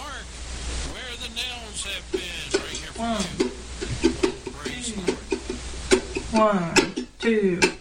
mark where the nails have been. Right here for you. Praise the Lord. 1, 2.